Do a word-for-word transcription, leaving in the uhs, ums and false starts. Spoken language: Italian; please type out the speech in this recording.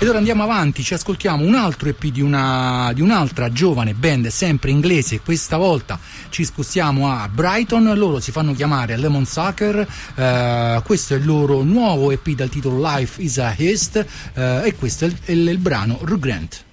Ed ora andiamo avanti, ci ascoltiamo un altro E P di, una, di un'altra giovane band, sempre inglese. Questa volta ci spostiamo a Brighton, loro si fanno chiamare Lemon Sucker, eh, questo è il loro nuovo E P dal titolo Life is a Heist, eh, e questo è il, è il brano Rugrant.